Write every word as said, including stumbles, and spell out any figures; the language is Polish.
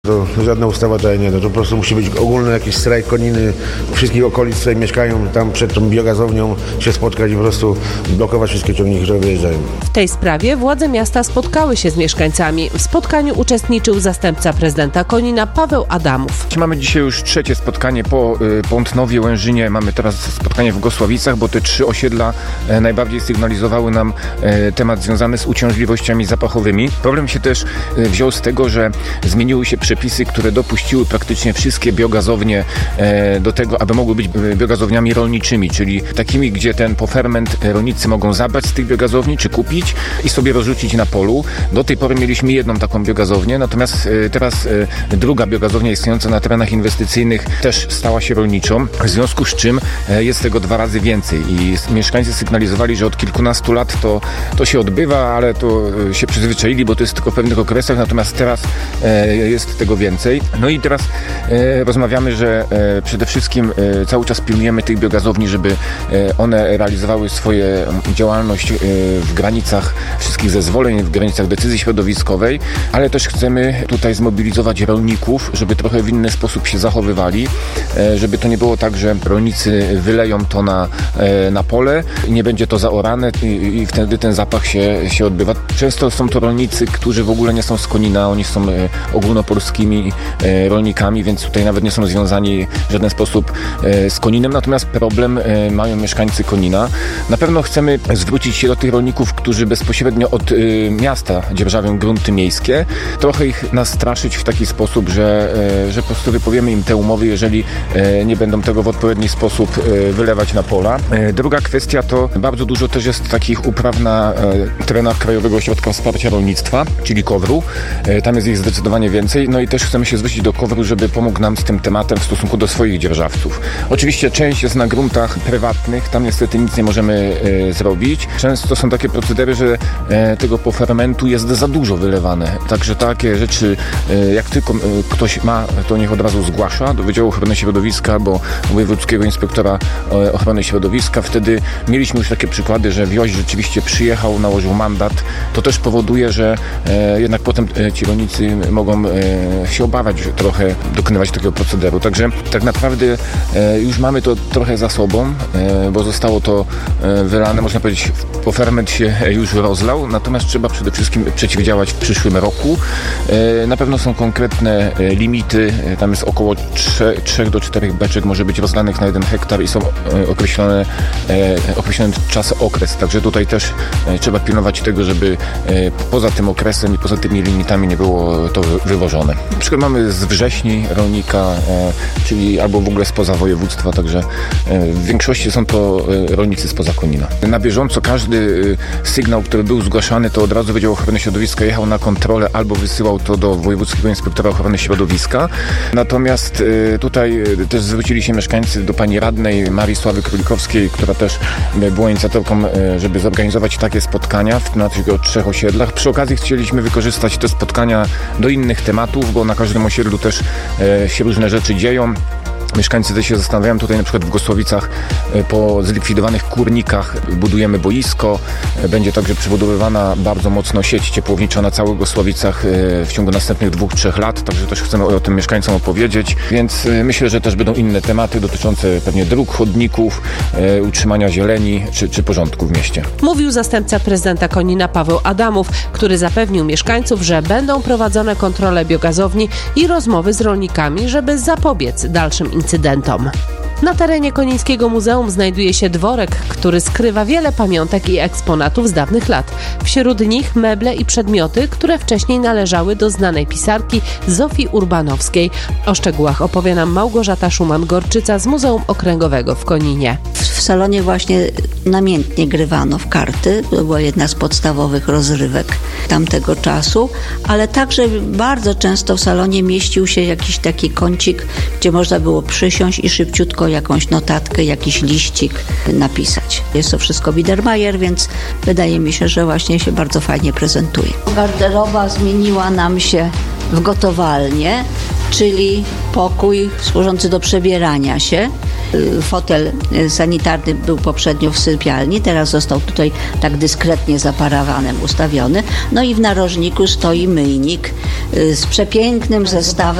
To żadna ustawa tutaj nie, to po prostu musi być ogólny jakiś strajk koniny wszystkich okolic, które mieszkają tam przed tą biogazownią, się spotkać i po prostu blokować wszystkie ciągniki, które wyjeżdżają. W tej sprawie władze miasta spotkały się z mieszkańcami. W spotkaniu uczestniczył zastępca prezydenta Konina Paweł Adamów. Mamy dzisiaj już trzecie spotkanie po y, Pątnowie, Łężynie. Mamy teraz spotkanie w Gosławicach, bo te trzy osiedla e, najbardziej sygnalizowały nam e, temat związany z uciążliwościami zapachowymi. Problem się też e, wziął z tego, że zmieniły się przepisy, które dopuściły praktycznie wszystkie biogazownie e, do tego, aby mogły być biogazowniami rolniczymi, czyli takimi, gdzie ten poferment rolnicy mogą zabrać z tych biogazowni, czy kupić i sobie rozrzucić na polu. Do tej pory mieliśmy jedną taką biogazownię, natomiast e, teraz e, druga biogazownia istniejąca na terenach inwestycyjnych też stała się rolniczą, w związku z czym e, jest tego dwa razy więcej i mieszkańcy sygnalizowali, że od kilkunastu lat to, to się odbywa, ale to e, się przyzwyczaili, bo to jest tylko w pewnych okresach, natomiast teraz e, jest tego więcej. No i teraz e, rozmawiamy, że e, przede wszystkim e, cały czas pilnujemy tych biogazowni, żeby e, one realizowały swoje działalność e, w granicach wszystkich zezwoleń, w granicach decyzji środowiskowej, ale też chcemy tutaj zmobilizować rolników, żeby trochę w inny sposób się zachowywali, e, żeby to nie było tak, że rolnicy wyleją to na, e, na pole i nie będzie to zaorane i, i wtedy ten zapach się, się odbywa. Często są to rolnicy, którzy w ogóle nie są z Konina, oni są e, ogólnopolskimi e, rolnikami, więc tutaj nawet nie są związani w żaden sposób e, z Koninem, natomiast problem e, mają mieszkańcy Konina. Na pewno chcemy zwrócić się do tych rolników, którzy bezpośrednio od e, miasta dzierżawią grunty miejskie, trochę ich nastraszyć w taki sposób, że, e, że po prostu wypowiemy im te umowy, jeżeli e, nie będą tego w odpowiedni sposób e, wylewać na pola. E, druga kwestia to bardzo dużo też jest takich upraw na e, terenach Krajowego Ośrodka Wsparcia Rolnictwa, czyli KOWR-u. E, tam jest ich zdecydowanie więcej. No i też chcemy się zwrócić do KOWR-u, żeby pomógł nam z tym tematem w stosunku do swoich dzierżawców. Oczywiście część jest na gruntach prywatnych, tam niestety nic nie możemy e, zrobić. Często są takie procedery, że e, tego pofermentu jest za dużo wylewane. Także takie rzeczy, e, jak tylko e, ktoś ma, to niech od razu zgłasza do Wydziału Ochrony Środowiska albo Wojewódzkiego Inspektora e, Ochrony Środowiska. Wtedy mieliśmy już takie przykłady, że wioś rzeczywiście przyjechał, nałożył mandat. To też powoduje, że e, jednak potem e, ci rolnicy mogą e, się obawiać, że trochę dokonywać takiego procederu. Także tak naprawdę e, już mamy to trochę za sobą, e, bo zostało to e, wylane, można powiedzieć, poferment się już rozlał, natomiast trzeba przede wszystkim przeciwdziałać w przyszłym roku. E, na pewno są konkretne e, limity, e, tam jest około trzech do czterech beczek może być rozlanych na jeden hektar i są e, określone, e, określony czas, okres, także tutaj też e, trzeba pilnować tego, żeby e, poza tym okresem i poza tymi limitami nie było to wywożone. Na przykład mamy z wrześni rolnika, e, czyli albo w ogóle spoza województwa, także e, w większości są to e, rolnicy spoza Konina. Na bieżąco każdy e, sygnał, który był zgłaszany, to od razu Wydział Ochrony Środowiska jechał na kontrolę albo wysyłał to do Wojewódzkiego Inspektora Ochrony Środowiska. Natomiast e, tutaj e, też zwrócili się mieszkańcy do pani radnej Marii Sławy Królikowskiej, która też e, była inicjatorką, e, żeby zorganizować takie spotkania w, na tych trzech osiedlach. Przy okazji chcieliśmy wykorzystać te spotkania do innych tematów, bo na każdym osiedlu też e, się różne rzeczy dzieją. Mieszkańcy też się zastanawiają, tutaj na przykład w Gosławicach po zlikwidowanych kurnikach budujemy boisko. Będzie także przebudowywana bardzo mocno sieć ciepłownicza na całych Gosławicach w ciągu następnych dwóch, trzech lat, także też chcemy o tym mieszkańcom opowiedzieć, więc myślę, że też będą inne tematy dotyczące pewnie dróg, chodników, utrzymania zieleni czy, czy porządku w mieście. Mówił zastępca prezydenta Konina Paweł Adamów, który zapewnił mieszkańców, że będą prowadzone kontrole biogazowni i rozmowy z rolnikami, żeby zapobiec dalszym incydentom. Na terenie Konińskiego Muzeum znajduje się dworek, który skrywa wiele pamiątek i eksponatów z dawnych lat. Wśród nich meble i przedmioty, które wcześniej należały do znanej pisarki Zofii Urbanowskiej. O szczegółach opowie nam Małgorzata Szuman-Gorczyca z Muzeum Okręgowego w Koninie. W salonie właśnie namiętnie grywano w karty. To była jedna z podstawowych rozrywek tamtego czasu, ale także bardzo często w salonie mieścił się jakiś taki kącik, gdzie można było przysiąść i szybciutko jakąś notatkę, jakiś liścik napisać. Jest to wszystko Biedermeier, więc wydaje mi się, że właśnie się bardzo fajnie prezentuje. Garderoba zmieniła nam się w gotowalnię, czyli pokój służący do przebierania się. Fotel sanitarny był poprzednio w sypialni, teraz został tutaj tak dyskretnie za parawanem ustawiony. No i w narożniku stoi myjnik z przepięknym zestawem